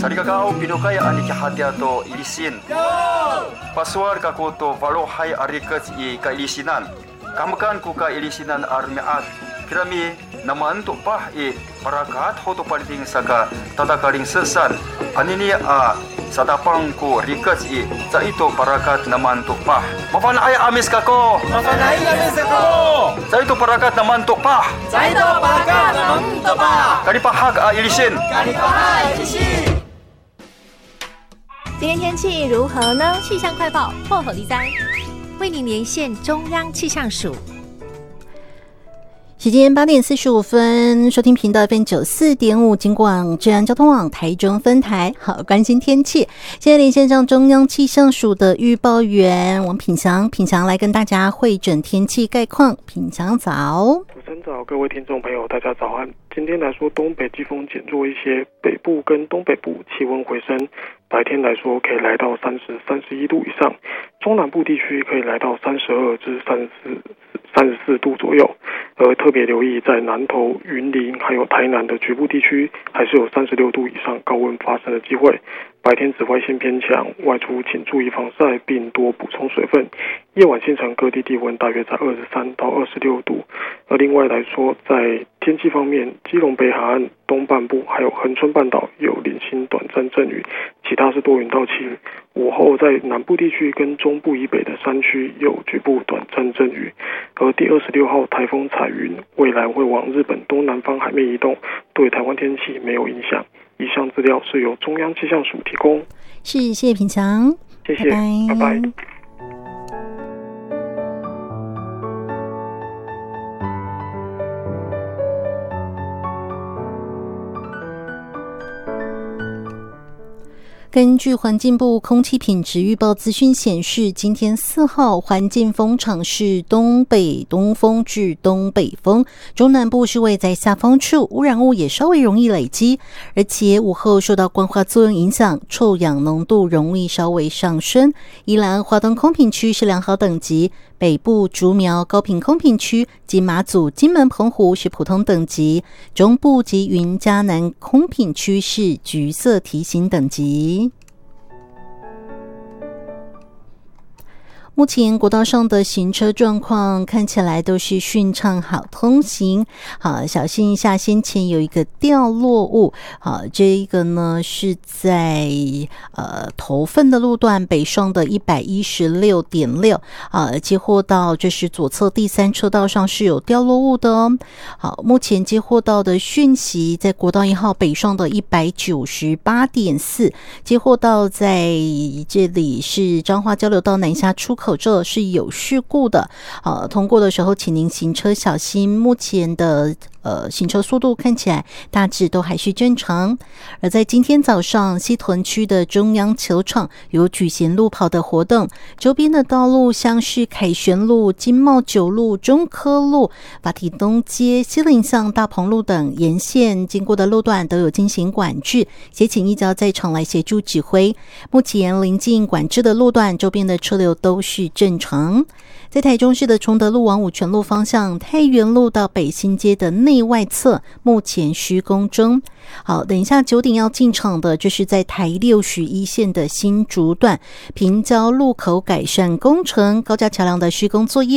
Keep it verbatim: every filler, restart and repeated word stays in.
Sarigagao pinukaya ani kihatiato ilisin. Paswar kakoto valohai arikat i kailisinan. Kamakan ku ka ilisinan armiat. Kirami naman to pah i parakat hoto paliting saka tatakaring sesan. Anini a sadapang ko rikat i sa ito parakat naman to pah. Mapanay amis kako. Mapanay amis kako. Sa ito parakat naman to pah. Sa ito parakat naman to pah. Karipahag a ilisin. Karipahag ilisin。 今天天气如何呢？气象快报破口力灾，为您连线中央气象署。 时间八点四十五分，收听频道 F M 九四点五，金广治安交通网台中分台。好，关心天气。现在连线上中央气象署的预报员王品祥，品祥来跟大家汇整天气概况。品祥早。 主持人早，各位听众朋友，大家早安。今天来说，东北季风减弱一些，北部跟东北部气温回升，白天来说可以来到三十、三十一度以上，中南部地区可以来到三十二至三十四、三十四度左右。而特别留意，在南投、云林还有台南的局部地区，还是有三十六度以上高温发生的机会。白天紫外线偏强，外出请注意防晒，并多补充水分。夜晚县城各地地温大约在二十三到二十六度。而另外来说，在天气方面，基隆北海岸东半部还有恒春半岛有零星短暂阵雨，其他是多云到晴。午后在南部地区跟中部以北的山区有局部短暂阵雨。而第二十六号台风彩云未来会往日本东南方海面移动，对台湾天气没有影响。以上资料是由中央气象署提供。 是，谢谢品祥， 谢谢，拜拜。拜拜。 根据环境部空气品质预报资讯显示，今天四号环境风场是东北东风至东北风，中南部是位在下风处，污染物也稍微容易累积，而且午后受到光化作用影响，臭氧浓度容易稍微上升。宜兰花东空品区是良好等级，北部竹苗高屏空品区及马祖金门澎湖是普通等级，中部及云嘉南空品区是橘色提醒等级。目前国道上的行车状况看起来都是顺畅好通行，好小心一下，先前有一个掉落物，好这一个呢是在呃头份的路段北上的 一百一十六点六 啊，接获到这是左侧第三车道上是有掉落物的哦。好，目前接获到的讯息，在国道一号北上的 一百九十八点四， 接获到在这里是彰化交流道南下出口这是有事故的，呃，通过的时候请您行车小心。目前的呃行车速度看起来大致都还是正常。而在今天早上，西屯区的中央球场有举行路跑的活动，周边的道路像是凯旋路、金茂九路、中科路、法体东街、西林巷、大鹏路等沿线经过的路段都有进行管制，也请依照在场来协助指挥。目前临近管制的路段，周边的车流都是是正常。在台中市的崇德路往五权路方向，太原路到北新街的内外侧目前施工中。好，等一下九点要进场的，这是在台六十一线的新竹段平交路口改善工程高架桥梁的施工作业。